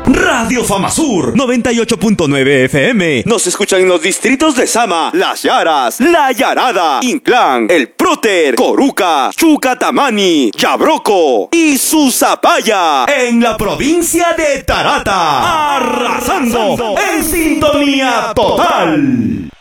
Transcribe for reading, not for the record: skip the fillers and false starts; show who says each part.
Speaker 1: Radio Famasur 98.9 FM. Nos escuchan en los distritos de Sama, Las Yaras, La Yarada, Inclán, El Próter, Coruca, Chucatamani, Yabroco y Susapaya. En la provincia de Tarata. Arrasando en sintonía total.